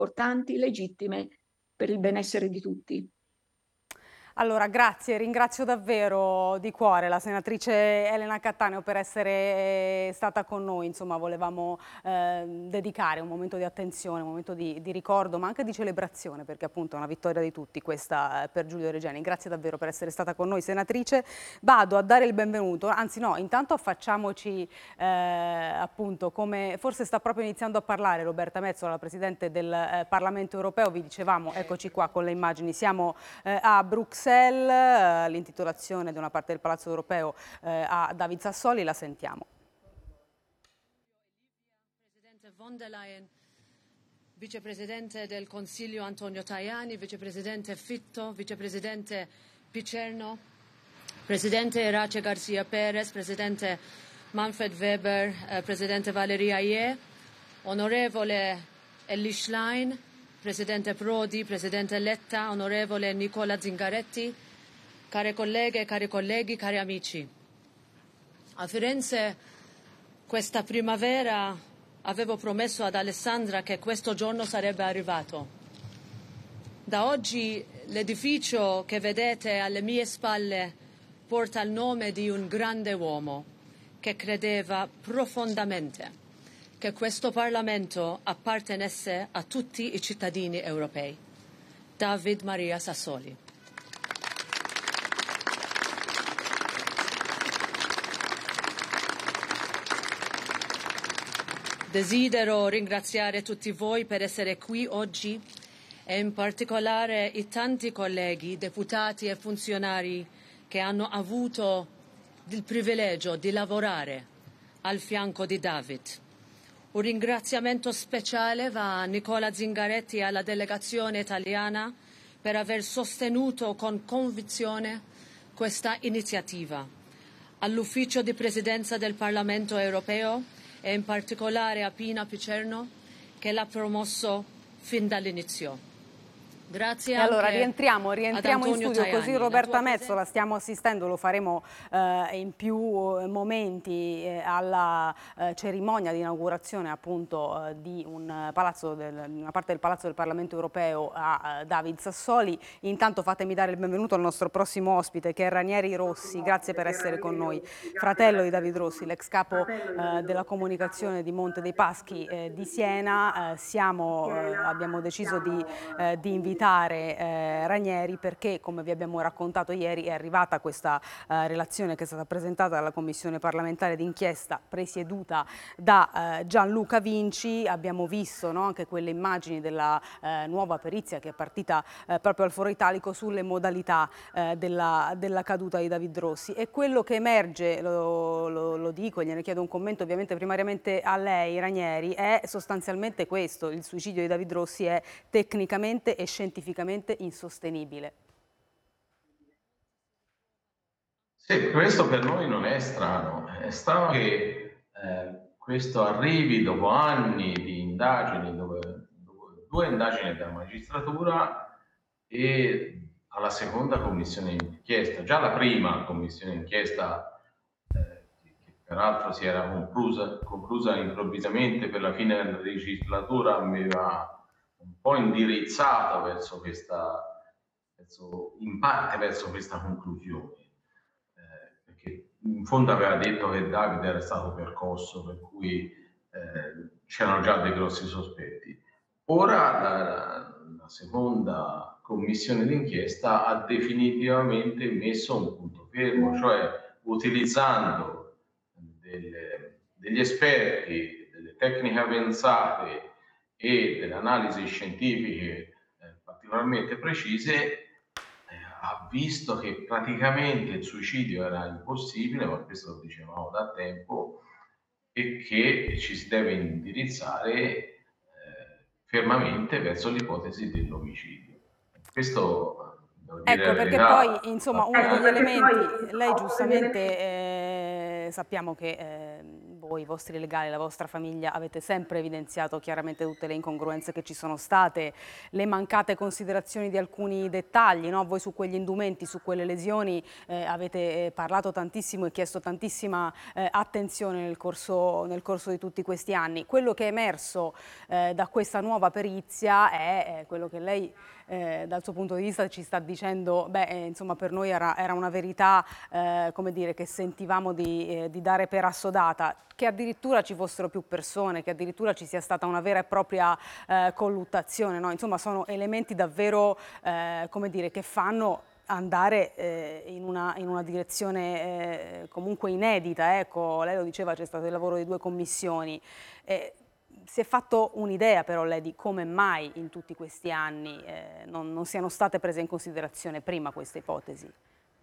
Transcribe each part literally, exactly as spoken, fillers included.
importanti, legittime per il benessere di tutti. Allora, grazie, ringrazio davvero di cuore la senatrice Elena Cattaneo per essere eh, stata con noi. Insomma, volevamo eh, dedicare un momento di attenzione, un momento di, di ricordo, ma anche di celebrazione, perché appunto è una vittoria di tutti questa eh, per Giulio Regeni. Grazie davvero per essere stata con noi, senatrice. Vado a dare il benvenuto, anzi no, intanto affacciamoci eh, appunto come forse sta proprio iniziando a parlare Roberta Metsola, la Presidente del eh, Parlamento Europeo. Vi dicevamo, eccoci qua con le immagini, siamo eh, a Bruxelles, eh, l'intitolazione di una parte del Palazzo Europeo eh, a David Sassoli, la sentiamo. Presidente von der Leyen, Vicepresidente del Consiglio Antonio Tajani, Vicepresidente Fitto, Vicepresidente Picerno, Presidente Irache García Pérez, Presidente Manfred Weber, eh, Presidente Valeria Aie, Onorevole Elly Schlein, Presidente Prodi, Presidente Letta, Onorevole Nicola Zingaretti, care colleghe, cari colleghi, cari amici. A Firenze questa primavera avevo promesso ad Alessandra che questo giorno sarebbe arrivato. Da oggi l'edificio che vedete alle mie spalle porta il nome di un grande uomo che credeva profondamente che questo Parlamento appartenesse a tutti i cittadini europei. David Maria Sassoli. Desidero ringraziare tutti voi per essere qui oggi e in particolare i tanti colleghi, deputati e funzionari che hanno avuto il privilegio di lavorare al fianco di David. Un ringraziamento speciale va a Nicola Zingaretti e alla delegazione italiana per aver sostenuto con convinzione questa iniziativa, all'ufficio di presidenza del Parlamento europeo e in particolare a Pina Picerno che l'ha promosso fin dall'inizio. Grazie E anche allora rientriamo, ad rientriamo in Antonio studio, Tajani. così La Roberta tua Metsola, presenza- stiamo assistendo, lo faremo eh, in più eh, momenti eh, alla eh, cerimonia di inaugurazione appunto eh, di un eh, palazzo del- una parte del Palazzo del Parlamento Europeo a eh, David Sassoli. Intanto fatemi dare il benvenuto al nostro prossimo ospite che è Ranieri Rossi, grazie per essere con noi, fratello di David Rossi, l'ex capo eh, della comunicazione di Monte dei Paschi eh, di Siena. Eh, siamo, eh, abbiamo deciso di, eh, di invitare eh, Ranieri perché, come vi abbiamo raccontato ieri, è arrivata questa eh, relazione che è stata presentata dalla Commissione parlamentare d'inchiesta presieduta da eh, Gianluca Vinci. Abbiamo visto, no, anche quelle immagini della eh, nuova perizia che è partita eh, proprio al Foro Italico sulle modalità eh, della, della caduta di David Rossi, e quello che emerge, lo, lo, lo dico e gliene chiedo un commento ovviamente primariamente a lei Ranieri, è sostanzialmente questo: il suicidio di David Rossi è tecnicamente e scientificamente insostenibile. Sì, questo per noi non è strano, è strano che eh, questo arrivi dopo anni di indagini, dove, dove- due indagini della magistratura e alla seconda commissione d'inchiesta. Già la prima commissione d'inchiesta, eh, che, che peraltro si era conclusa, conclusa improvvisamente per la fine della legislatura, aveva un po' indirizzato verso questa, verso, in parte verso questa conclusione, eh, perché in fondo aveva detto che Davide era stato percosso, per cui eh, c'erano già dei grossi sospetti. Ora la, la seconda commissione d'inchiesta ha definitivamente messo un punto fermo, cioè utilizzando delle, degli esperti, delle tecniche avanzate e delle analisi scientifiche eh, particolarmente precise, eh, ha visto che praticamente il suicidio era impossibile, ma questo lo dicevamo da tempo, e che ci si deve indirizzare eh, fermamente verso l'ipotesi dell'omicidio. Questo, devo dire Ecco, la perché poi, verità, insomma, no? uno degli elementi, lei giustamente, eh, sappiamo che eh, voi voi, i vostri legali, la vostra famiglia, avete sempre evidenziato chiaramente tutte le incongruenze che ci sono state, le mancate considerazioni di alcuni dettagli, no? Voi su quegli indumenti, su quelle lesioni eh, avete eh, parlato tantissimo e chiesto tantissima eh, attenzione nel corso, nel corso di tutti questi anni. Quello che è emerso eh, da questa nuova perizia è eh, quello che lei eh, dal suo punto di vista ci sta dicendo, beh eh, insomma per noi era, era una verità eh, come dire, che sentivamo di, eh, di dare per assodata, che addirittura ci fossero più persone, che addirittura ci sia stata una vera e propria eh, colluttazione, no? Insomma sono elementi davvero eh, come dire, che fanno andare eh, in, una, in una direzione eh, comunque inedita, ecco, lei lo diceva, c'è stato il lavoro di due commissioni. Eh, si è fatto un'idea però lei di come mai in tutti questi anni eh, non, non siano state prese in considerazione prima queste ipotesi?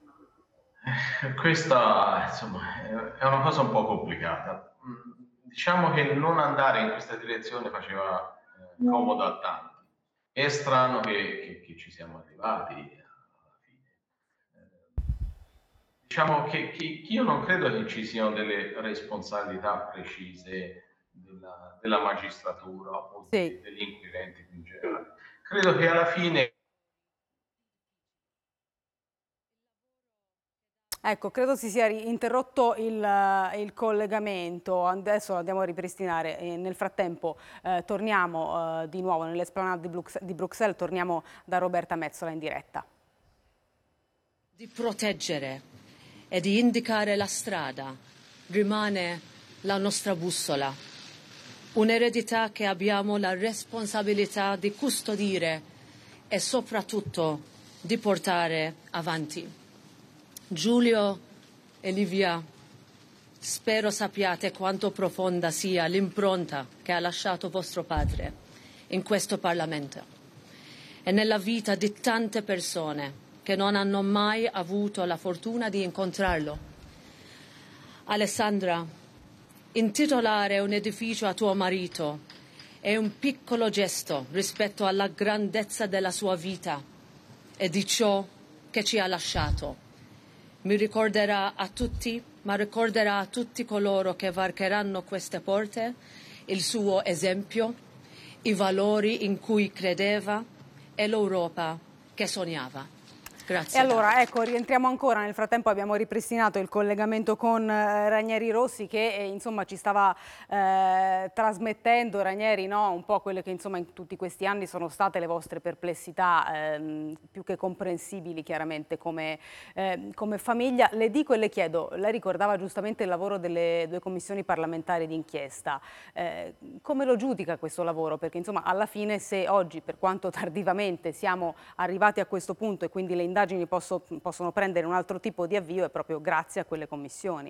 Questa insomma è una cosa un po' complicata. Diciamo che non andare in questa direzione faceva eh, comodo a tanti. È strano che, che, che ci siamo arrivati alla fine. Diciamo che, che io non credo che ci siano delle responsabilità precise della, della magistratura o sì. degli inquirenti in generale. Credo che alla fine Ecco, credo si sia interrotto il, il collegamento, adesso lo andiamo a ripristinare e nel frattempo eh, torniamo eh, di nuovo nell'Esplanade di, Brux di Bruxelles, torniamo da Roberta Mezzola in diretta. Di proteggere e di indicare la strada rimane la nostra bussola, un'eredità che abbiamo la responsabilità di custodire e soprattutto di portare avanti. Giulio e Livia, spero sappiate quanto profonda sia l'impronta che ha lasciato vostro padre in questo Parlamento e nella vita di tante persone che non hanno mai avuto la fortuna di incontrarlo. Alessandra, intitolare un edificio a tuo marito è un piccolo gesto rispetto alla grandezza della sua vita e di ciò che ci ha lasciato. Mi ricorderà a tutti, ma ricorderà a tutti coloro che varcheranno queste porte il suo esempio, i valori in cui credeva e l'Europa che sognava. Grazie. E allora, ecco, rientriamo ancora. Nel frattempo abbiamo ripristinato il collegamento con eh, Ranieri Rossi che eh, insomma ci stava eh, trasmettendo, Ranieri, no? Un po' quelle che insomma in tutti questi anni sono state le vostre perplessità, ehm, più che comprensibili chiaramente come, eh, come famiglia. Le dico e le chiedo, lei ricordava giustamente il lavoro delle due commissioni parlamentari d'inchiesta. Eh, come lo giudica questo lavoro? Perché insomma alla fine se oggi, per quanto tardivamente, siamo arrivati a questo punto e quindi le indagini indagini posso, possono prendere un altro tipo di avvio è proprio grazie a quelle commissioni.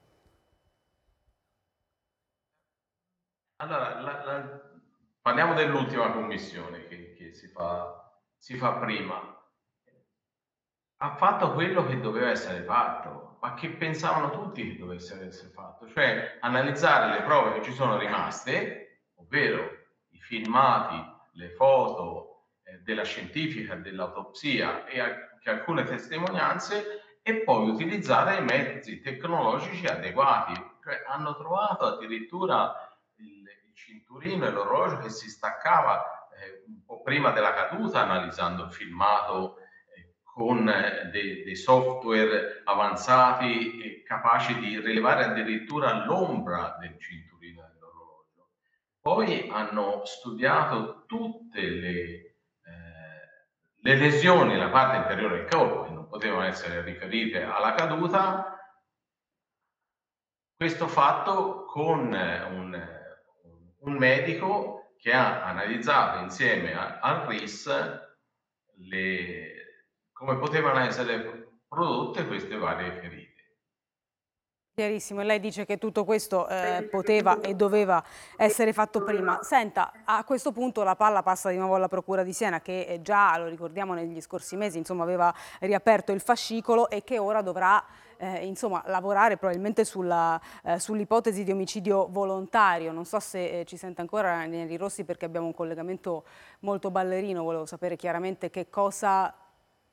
Allora, la, la, parliamo dell'ultima commissione che, che si, fa, si fa prima. Ha fatto quello che doveva essere fatto, ma che pensavano tutti che dovesse essere fatto, cioè analizzare le prove che ci sono rimaste, ovvero i filmati, le foto eh, della scientifica, dell'autopsia e anche alcune testimonianze e poi utilizzare i mezzi tecnologici adeguati. Cioè, hanno trovato addirittura il, il cinturino e l'orologio che si staccava eh, un po' prima della caduta, analizzando il filmato eh, con eh, dei, dei software avanzati e capaci di rilevare addirittura l'ombra del cinturino e dell'orologio. Poi hanno studiato tutte le Le lesioni nella parte interiore del corpo che non potevano essere riferite alla caduta, questo fatto con un, un medico che ha analizzato insieme a, al R I S le, come potevano essere prodotte queste varie ferite. Chiarissimo, e lei dice che tutto questo eh, poteva e doveva essere fatto prima. Senta, a questo punto la palla passa di nuovo alla Procura di Siena che già, lo ricordiamo, negli scorsi mesi insomma, aveva riaperto il fascicolo e che ora dovrà eh, insomma, lavorare probabilmente sulla, eh, sull'ipotesi di omicidio volontario. Non so se eh, ci sente ancora Ranieri Rossi perché abbiamo un collegamento molto ballerino, volevo sapere chiaramente che cosa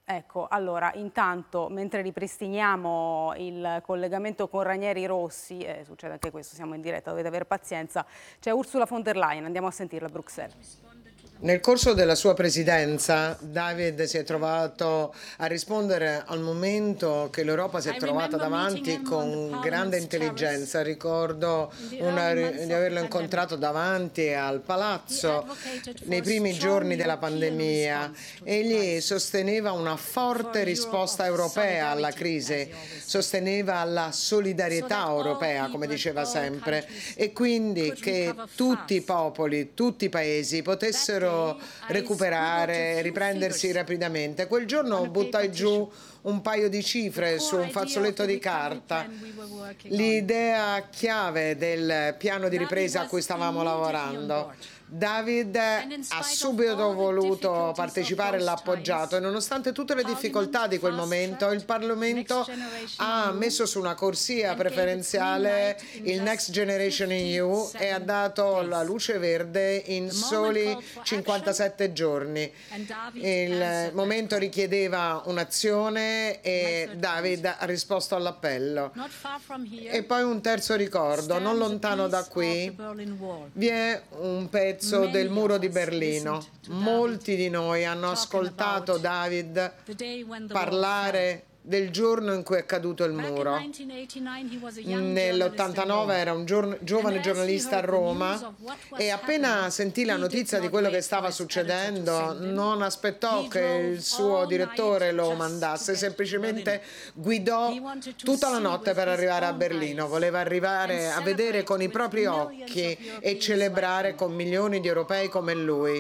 Ecco, allora, intanto, mentre ripristiniamo il collegamento con Ranieri Rossi, eh, succede anche questo, siamo in diretta, dovete avere pazienza, c'è Ursula von der Leyen, andiamo a sentirla a Bruxelles. Nel corso della sua presidenza, David si è trovato a rispondere al momento che l'Europa si è trovata davanti con grande intelligenza. Ricordo una, di averlo incontrato davanti al palazzo nei primi giorni della pandemia. Egli sosteneva una forte risposta europea alla crisi, sosteneva la solidarietà europea, come diceva sempre, e quindi che tutti i popoli, tutti i paesi potessero recuperare, riprendersi rapidamente. Quel giorno buttai giù un paio di cifre su un fazzoletto di carta, l'idea chiave del piano di ripresa a cui stavamo lavorando. David ha subito voluto partecipare e l'ha appoggiato, e nonostante tutte le difficoltà di quel momento il Parlamento ha messo su una corsia preferenziale il Next Generation E U e ha dato la luce verde in soli cinquantasette giorni. Il momento richiedeva un'azione e David ha risposto all'appello. E poi un terzo ricordo: non lontano da qui vi è un pezzo del muro di Berlino. Molti di noi hanno ascoltato David parlare del giorno in cui è caduto il muro. Nell'ottantanove era un giorno, giovane giornalista a Roma e appena sentì la notizia di quello che stava succedendo non aspettò che il suo direttore lo mandasse, semplicemente guidò tutta la notte per arrivare a Berlino. Voleva arrivare a vedere con i propri occhi e celebrare con milioni di europei come lui.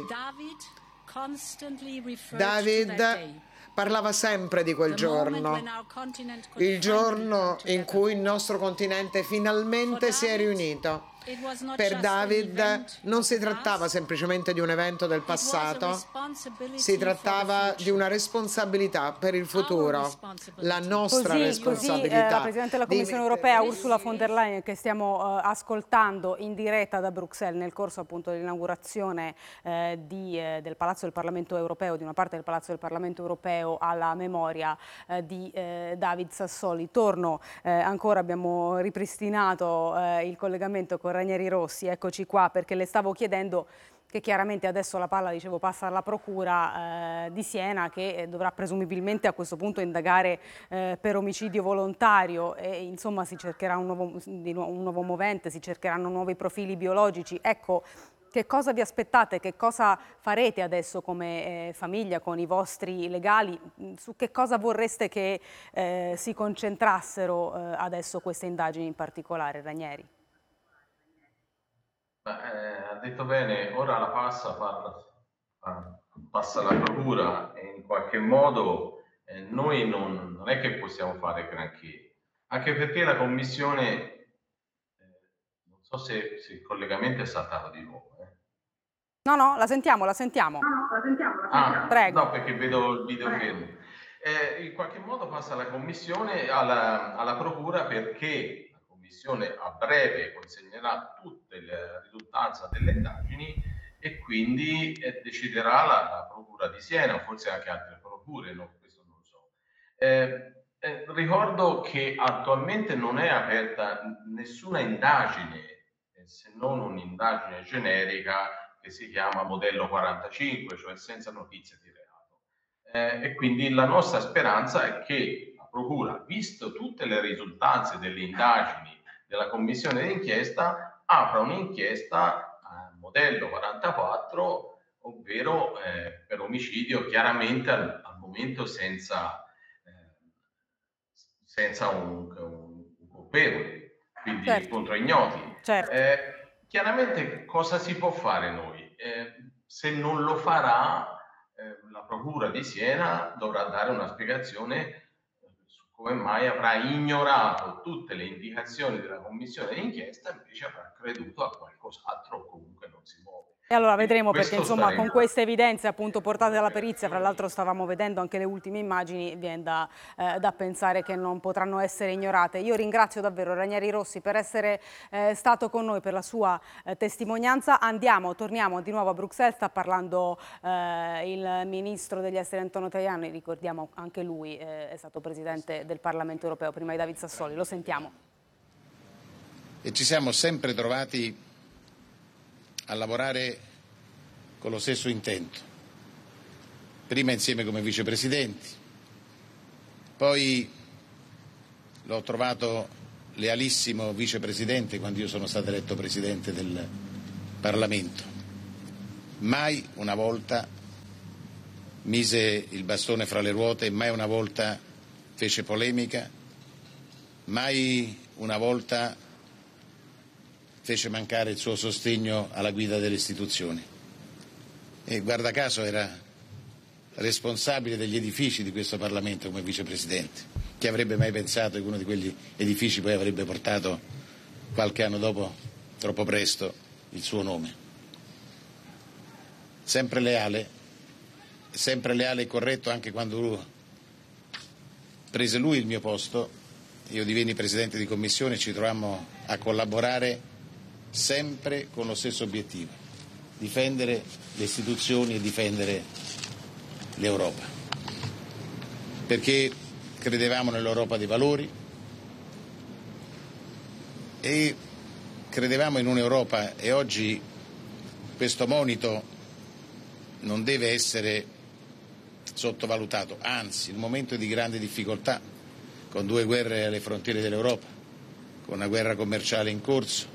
David parlava sempre di quel giorno, il giorno in cui il nostro continente finalmente si è riunito. Per David non si trattava semplicemente di un evento del passato, si trattava di una responsabilità per il futuro, la nostra così, responsabilità. Così, eh, la Presidente della Commissione europea Ursula von der Leyen, che stiamo eh, ascoltando in diretta da Bruxelles nel corso appunto dell'inaugurazione eh, di, eh, del Palazzo del Parlamento Europeo, di una parte del Palazzo del Parlamento Europeo alla memoria eh, di eh, David Sassoli. Torno, eh, ancora abbiamo ripristinato eh, il collegamento con Ranieri Rossi, eccoci qua, perché le stavo chiedendo che chiaramente adesso la palla, dicevo, passa alla Procura eh, di Siena, che dovrà presumibilmente a questo punto indagare eh, per omicidio volontario e insomma si cercherà un nuovo, un nuovo movente, si cercheranno nuovi profili biologici. Ecco, che cosa vi aspettate, che cosa farete adesso come eh, famiglia con i vostri legali, su che cosa vorreste che eh, si concentrassero eh, adesso queste indagini in particolare, Ranieri? Eh, ha detto bene, ora la passa, parla, passa la procura e in qualche modo eh, noi non, non è che possiamo fare granché, anche perché la commissione, eh, non so se, se il collegamento è saltato di nuovo. Eh. No, no, la sentiamo, la sentiamo. No, no, la sentiamo, la sentiamo. Ah, prego. No, perché vedo il video fermo. Eh, in qualche modo passa la commissione alla, alla procura, perché la Commissione a breve consegnerà tutte le risultanze delle indagini e quindi eh, deciderà la, la Procura di Siena, forse anche altre procure, no? Questo non so. Eh, eh, ricordo che attualmente non è aperta nessuna indagine, eh, se non un'indagine generica che si chiama modello quarantacinque, cioè senza notizie di reato. Eh, e quindi la nostra speranza è che la Procura, visto tutte le risultanze delle indagini della commissione d'inchiesta, apra un'inchiesta a modello quarantaquattro, ovvero eh, per omicidio, chiaramente al, al momento senza, eh, senza un, un, un colpevole, quindi certo. contro ignoti. Certo. Eh, chiaramente cosa si può fare noi? Eh, se non lo farà, eh, la Procura di Siena dovrà dare una spiegazione come mai avrà ignorato tutte le indicazioni della commissione d'inchiesta e invece avrà creduto a qualcos'altro o comunque non si muove. E allora vedremo, perché Questo insomma staremo. con queste evidenze appunto portate dalla perizia, fra l'altro stavamo vedendo anche le ultime immagini, viene da, eh, da pensare che non potranno essere ignorate. Io ringrazio davvero Ranieri Rossi per essere eh, stato con noi, per la sua eh, testimonianza. Andiamo, torniamo di nuovo a Bruxelles, sta parlando eh, il ministro degli esteri Antonio Tajani, ricordiamo anche lui eh, è stato presidente del Parlamento europeo prima di David Sassoli, lo sentiamo. E ci siamo sempre trovati a lavorare con lo stesso intento, prima insieme come vicepresidenti, poi l'ho trovato lealissimo vicepresidente quando io sono stato eletto presidente del Parlamento. Mai una volta mise il bastone fra le ruote, mai una volta fece polemica, mai una volta fece mancare il suo sostegno alla guida delle istituzioni. E guarda caso era responsabile degli edifici di questo Parlamento come vicepresidente. Chi avrebbe mai pensato che uno di quegli edifici poi avrebbe portato qualche anno dopo, troppo presto, il suo nome. Sempre leale, sempre leale e corretto anche quando lui, prese lui il mio posto, io divenni presidente di commissione e ci trovammo a collaborare sempre con lo stesso obiettivo, difendere le istituzioni e difendere l'Europa, perché credevamo nell'Europa dei valori e credevamo in un'Europa, e oggi questo monito non deve essere sottovalutato, anzi il momento è di grande difficoltà, con due guerre alle frontiere dell'Europa, con una guerra commerciale in corso.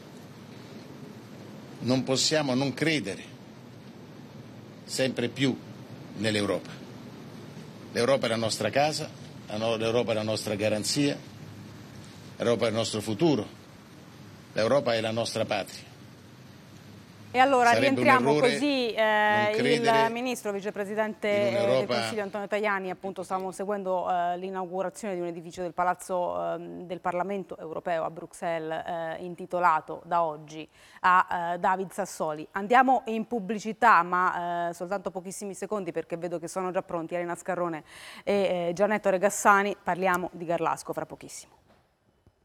Non possiamo non credere sempre più nell'Europa. L'Europa è la nostra casa, l'Europa è la nostra garanzia, l'Europa è il nostro futuro, l'Europa è la nostra patria. E allora Sarebbe rientriamo così, eh, il ministro vicepresidente eh, del Consiglio Antonio Tajani, appunto stavamo seguendo eh, l'inaugurazione di un edificio del Palazzo eh, del Parlamento europeo a Bruxelles eh, intitolato da oggi a eh, David Sassoli. Andiamo in pubblicità, ma eh, soltanto pochissimi secondi perché vedo che sono già pronti Elena Scarrone e eh, Gianetto Regassani, parliamo di Garlasco fra pochissimo.